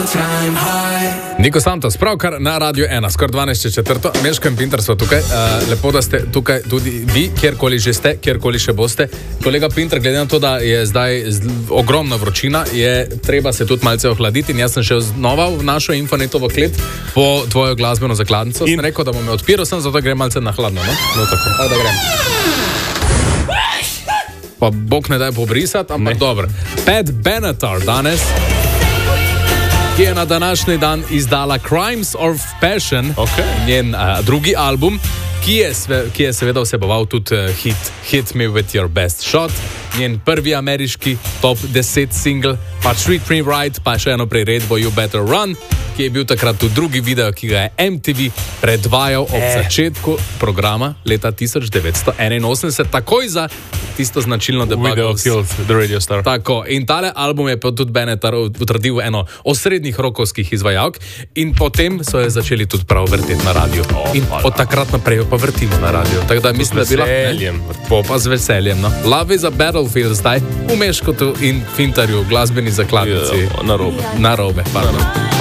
Niko Santos, pravkar na Radio 1, skoraj 12:04. Meško in Pinter so tukaj. Lepo, da ste tukaj tudi vi, kjerkoli že ste, kjerkoli še boste. Kolega Pinter, glede na to, da je zdaj ogromna vročina, je treba se tudi malce ohladiti. In jaz sem šel znova v našo Infonetovo klet po tvojo glasbeno zakladnico. Sem rekel, da bom jo odpiral, sem zato grem malce na hladno. No, tako. Da grem. Pa bog ne daj pobrisati, ampak dobro. Pat Benatar danes, ki je na današnji dan izdala Crimes of Passion, njen drugi album, ki je seveda vseboval tudi Hit Me With Your Best Shot, njen prvi ameriški top 10 single, pa Treat Me Right, pa še eno priredbo You Better Run, ki je bil takrat tudi drugi video, ki ga je MTV predvajal ob začetku programa leta 1981, takoj za tisto značilno debato. Video Killed the Radio Star. Tako, in tale album je pa tudi Benatar utrdil eno osrednjih rokovskih izvajalk in potem so jo začeli tudi prav vrteti na radio. In od takrat naprej jo pa vrtimo na radio. Tako da mislim, da je bila pa z veseljem. No. Love is a Battlefield zdaj v Meškotu in Fintarju, glasbeni zakladnici. Narobe. Narobe, pardon.